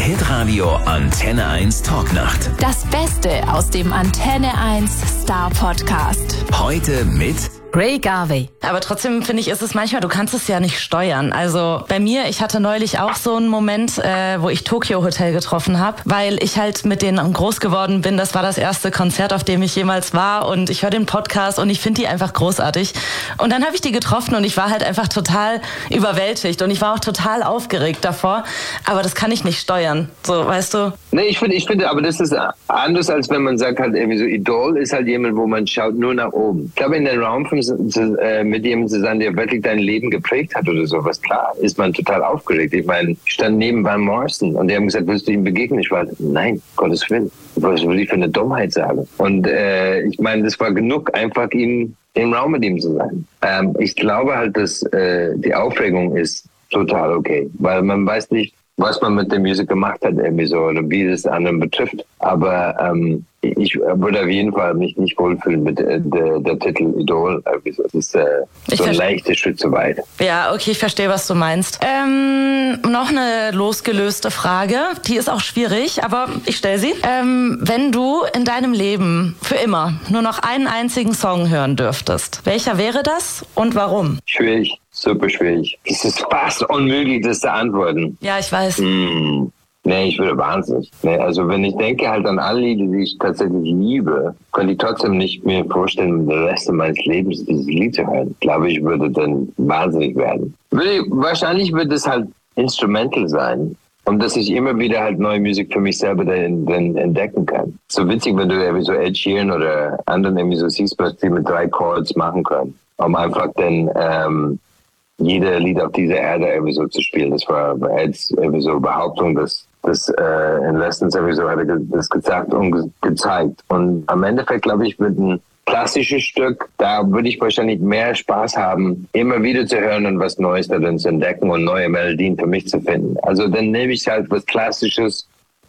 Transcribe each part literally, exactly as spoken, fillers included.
Hitradio Antenne eins Talknacht. Das Beste aus dem Antenne eins Star Podcast. Heute mit Ray Garvey. Aber trotzdem finde ich, ist es manchmal, du kannst es ja nicht steuern. Also bei mir, ich hatte neulich auch so einen Moment, äh, wo ich Tokyo Hotel getroffen habe, weil ich halt mit denen groß geworden bin. Das war das erste Konzert, auf dem ich jemals war und ich höre den Podcast und ich finde die einfach großartig. Und dann habe ich die getroffen und ich war halt einfach total überwältigt und ich war auch total aufgeregt davor. Aber das kann ich nicht steuern, so, weißt du? Nee, ich finde, ich finde, aber das ist anders, als wenn man sagt, halt irgendwie so, Idol ist halt jemand, wo man schaut nur nach oben. Ich glaube, in den Raum von Zu, äh, mit jemandem zu sein, der wirklich dein Leben geprägt hat oder sowas, klar, ist man total aufgeregt. Ich meine, ich stand neben Van Morrison und die haben gesagt, willst du ihm begegnen? Ich war, nein, Gottes Willen. Was will ich für eine Dummheit sagen? Und äh, ich meine, das war genug, einfach ihm im Raum mit ihm zu sein. Ähm, ich glaube halt, dass äh, die Aufregung ist total okay, weil man weiß nicht, was man mit der Musik gemacht hat, irgendwie so, oder wie das anderen betrifft. Aber ähm, ich würde auf jeden Fall mich nicht wohlfühlen mit äh, der, der Titel Idol. Das ist äh, so ein leichter Schritt zu weit. Ja, okay, ich verstehe, was du meinst. Ähm, noch eine losgelöste Frage, die ist auch schwierig, aber ich stelle sie. Ähm, wenn du in deinem Leben für immer nur noch einen einzigen Song hören dürftest, welcher wäre das und warum? Schwierig. Super schwierig. Es ist fast unmöglich, das zu antworten. Ja, ich weiß. Mm, nee, ich würde wahnsinnig. Nee, also wenn ich denke halt an alle Lieder, die ich tatsächlich liebe, könnte ich trotzdem nicht mir vorstellen, den Rest meines Lebens dieses Lied zu hören. Ich glaube, ich würde dann wahnsinnig werden. Würde, wahrscheinlich wird es halt instrumental sein. Und dass ich immer wieder halt neue Musik für mich selber dann, dann entdecken kann. So witzig, wenn du irgendwie so Ed Sheeran oder anderen irgendwie so siehst, was die mit drei Chords machen können. Um einfach dann ähm, jeder Lied auf dieser Erde irgendwie so zu spielen. Das war Eds irgendwie so Behauptung, dass das äh, in Lessons irgendwie so hat er das gesagt und ge- gezeigt. Und am Endeffekt, glaube ich, wird ein klassisches Stück, da würde ich wahrscheinlich mehr Spaß haben, immer wieder zu hören und was Neues darin zu entdecken und neue Melodien für mich zu finden. Also dann nehme ich halt was Klassisches,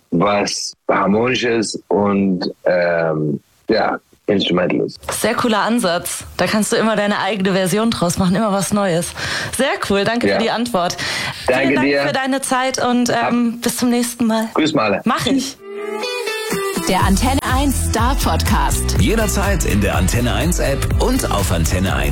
was Harmonisches und ähm, ja, Instrumental ist. Sehr cooler Ansatz. Da kannst du immer deine eigene Version draus machen, immer was Neues. Sehr cool, danke ja. für die Antwort. Danke Vielen Dank dir. für deine Zeit und ähm, bis zum nächsten Mal. Grüß mal. Mach ich. Der Antenne eins Star Podcast. jederzeit in der Antenne eins App und auf antenne eins.